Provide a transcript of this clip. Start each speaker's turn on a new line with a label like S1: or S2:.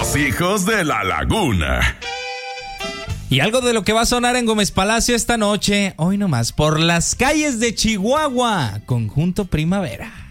S1: Los hijos de la laguna.
S2: Y algo de lo que va a sonar en Gómez Palacio esta noche, hoy nomás, por las calles de Chihuahua, Conjunto Primavera.